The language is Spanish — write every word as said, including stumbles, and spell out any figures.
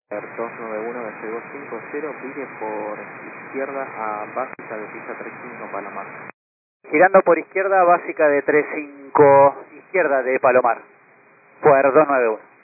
dos nueve uno despegó cinco cero, vire por izquierda a básica de pista treinta y cinco Palomar. Girando por izquierda, básica de treinta y cinco, izquierda de Palomar. Fuer dos nueve uno.